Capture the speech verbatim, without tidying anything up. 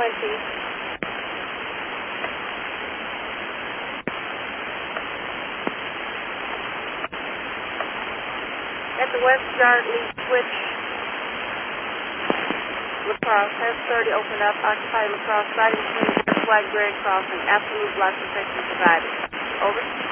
twenty. At the West Yardley switch, Lacrosse has thirty open up, occupy Lacrosse, siding between Blackberry Crossing, absolute block protection provided. Over.